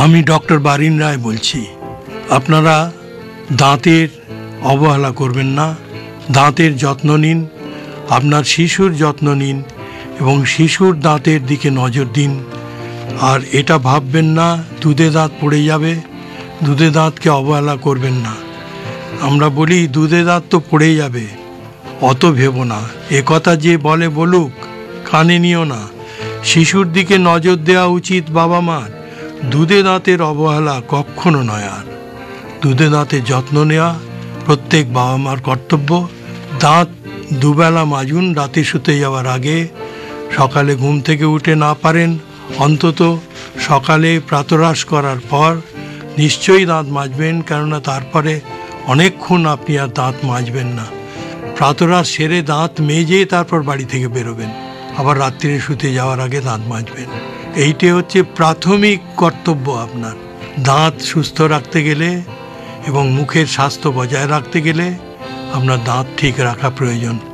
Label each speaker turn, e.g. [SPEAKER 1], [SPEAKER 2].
[SPEAKER 1] আমি ডক্টর বারিন রায় বলছি। আপনারা দাঁতের অবহেলা করবেন না, দাঁতের যত্ন নিন, আপনার শিশুর যত্ন নিন এবং শিশুর দাঁতের দিকে নজর দিন। আর এটা ভাববেন না দুধে দাঁত পড়ে যাবে, দুধে দাঁতকে অবহেলা করবেন না। আমরা বলি দুধে দাঁত তো পড়েই যাবে, অত ভেবো না। এ কথা যে বলে বলুক, কানে নিও না। শিশুর দিকে নজর দেওয়া উচিত বাবা মার, দুধে দাঁতের অবহেলা কখনো নয়। আর দুধে দাঁতের যত্ন নেওয়া প্রত্যেক বাবা মার কর্তব্য। দাঁত দুবেলা মাজুন রাতে শুতে যাওয়ার আগে। সকালে ঘুম থেকে উঠে না পারেন অন্তত সকালে প্রাতরাশ করার পর নিশ্চয়ই দাঁত মাজবেন, কেননা তারপরে অনেকক্ষণ আপনি আর দাঁত মাজবেন না। প্রাতরাশ সেরে দাঁত মেজে তারপর বাড়ি থেকে বেরোবেন, আবার রাত্রিরে শুতে যাওয়ার আগে দাঁত মাজবেন। এইটাই হচ্ছে প্রাথমিক কর্তব্য আপনার। দাঁত সুস্থ রাখতে গেলে এবং মুখের স্বাস্থ্য বজায় রাখতে গেলে আপনার দাঁত ঠিক রাখা প্রয়োজন।